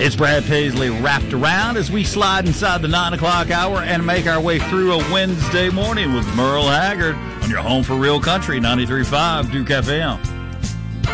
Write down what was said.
It's Brad Paisley wrapped around as we slide inside the 9 o'clock hour and make our way through a Wednesday morning with Merle Haggard on your home for real country, 93.5 Duke FM.